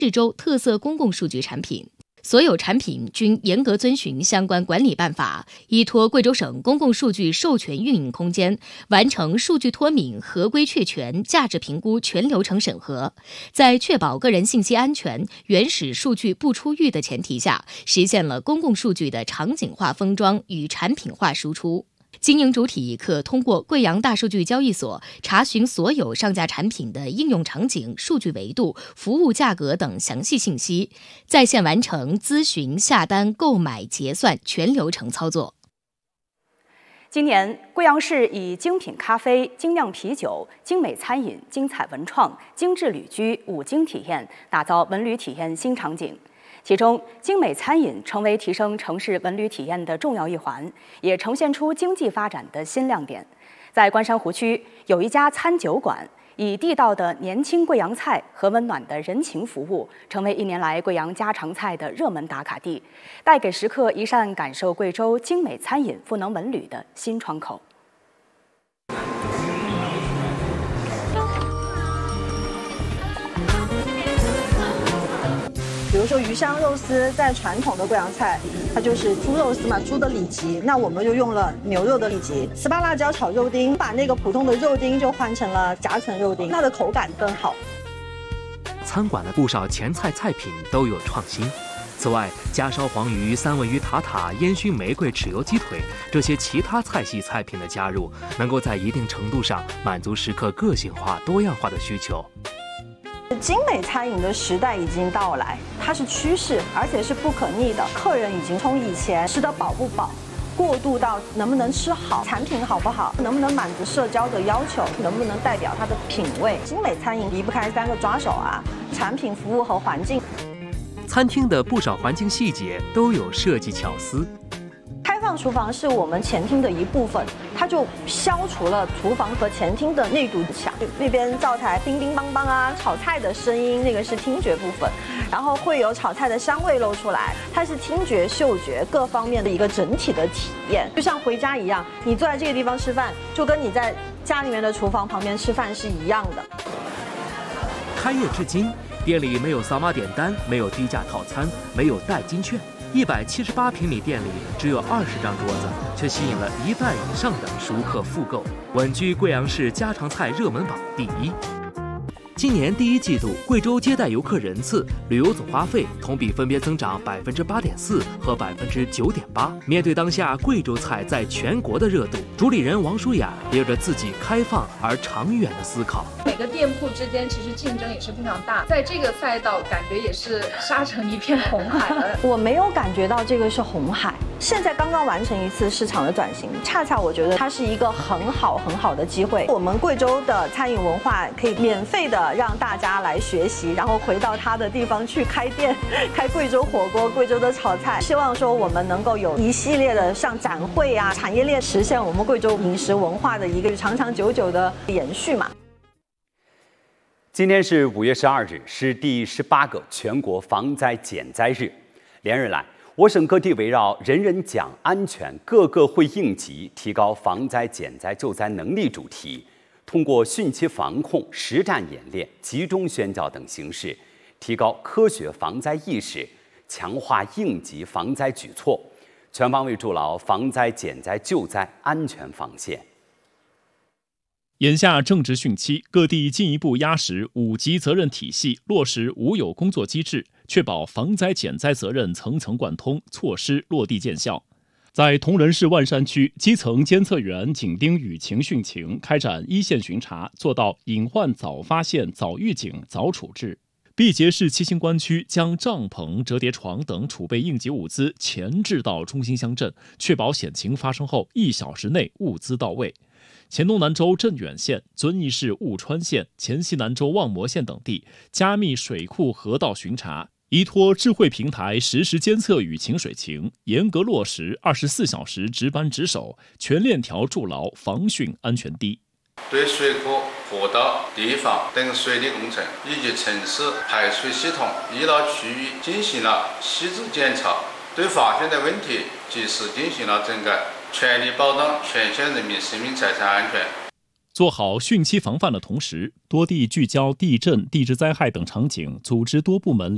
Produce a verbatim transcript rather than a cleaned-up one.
市州特色公共数据产品。所有产品均严格遵循相关管理办法，依托贵州省公共数据授权运营空间，完成数据脱敏、合规确权、价值评估全流程审核，在确保个人信息安全、原始数据不出狱的前提下，实现了公共数据的场景化封装与产品化输出。经营主体可通过贵阳大数据交易所查询所有上架产品的应用场景、数据维度、服务价格等详细信息，在线完成咨询、下单、购买、结算全流程操作。 今年，贵阳市以精品咖啡、精酿啤酒、精美餐饮、精彩文创、精致旅居五精体验，打造文旅体验新场景。其中，精美餐饮成为提升城市文旅体验的重要一环，也呈现出经济发展的新亮点。在关山湖区，有一家餐酒馆，以地道的年轻贵阳菜和温暖的人情服务，成为一年来贵阳家常菜的热门打卡地，带给食客一扇感受贵州精美餐饮赋能文旅的新窗口。 比如说鱼香肉丝，在传统的贵阳菜，它就是猪肉丝嘛，猪的里脊，那我们就用了牛肉的里脊。糍粑辣椒炒肉丁，把那个普通的肉丁就换成了夹层肉丁，它的口感更好。 餐馆的不少前菜菜品都有创新。此外，家烧黄鱼、三文鱼塔塔、烟熏玫瑰豉油鸡腿这些其他菜系菜品的加入，能够在一定程度上满足食客个性化、多样化的需求。 精美餐饮的时代已经到来，它是趋势，而且是不可逆的。客人已经从以前吃得饱不饱，过渡到能不能吃好，产品好不好，能不能满足社交的要求，能不能代表它的品味。精美餐饮离不开三个抓手啊：产品、服务和环境。 餐厅的不少环境细节都有设计巧思。 开放厨房是我们前厅的一部分，它就消除了厨房和前厅的内堵墙。那边灶台叮叮当当啊，炒菜的声音，那个是听觉部分，然后会有炒菜的香味露出来，它是听觉、嗅觉各方面的一个整体的体验，就像回家一样，你坐在这个地方吃饭，就跟你在家里面的厨房旁边吃饭是一样的。 开业至今，店里没有扫码点单，没有低价套餐，没有代金券。一百七十八平米店里只有二十张桌子，却吸引了一半以上的熟客复购，稳居贵阳市家常菜热门榜第一。今年第一季度，贵州接待游客人次、旅游总花费同比分别增长百分之八点四和百分之九点八。面对当下贵州菜在全国的热度，主理人王舒雅也有着自己开放而长远的思考。 每个店铺之间其实竞争也是非常大，在这个赛道感觉也是杀成一片红海了。 我没有感觉到这个是红海，现在刚刚完成一次市场的转型，恰恰我觉得它是一个很好很好的机会。我们贵州的餐饮文化可以免费的让大家来学习，然后回到他的地方去开店，开贵州火锅、贵州的炒菜。希望说我们能够有一系列的像展会啊、产业链，实现我们贵州饮食文化的一个长长久久的延续嘛。 今天是五月十二日，是第十八个全国防灾减灾日。连日来，我省各地围绕“人人讲安全，个个会应急”，提高防灾减灾救灾能力主题，通过汛期防控、实战演练、集中宣教等形式，提高科学防灾意识，强化应急防灾举措，全方位筑牢防灾减灾救灾安全防线。 眼下正值汛期，各地进一步压实五级责任体系，落实五有工作机制，确保防灾减灾责任层层贯通，措施落地见效。在铜仁市万山区，基层监测员紧盯雨情汛情，开展一线巡查，做到隐患早发现、早预警、早处置。毕节市七星关区将帐篷、折叠床等储备应急物资前置到中心乡镇，确保险情发生后一小时内物资到位。黔东南州镇远县、遵义市务川县、黔西南州望磨县等地加密水库河道巡查，依托智慧平台实时监测雨情水情，严格落实二十四小时值班值守，全链条筑牢防汛安全堤。 对水库、河道、堤防等水利工程以及城市排水系统医疗区域进行了细致检查，对发现的问题及时进行了整改，全力保障全县人民生命财产安全。 做好汛期防范的同时，多地聚焦地震、地质灾害等场景，组织多部门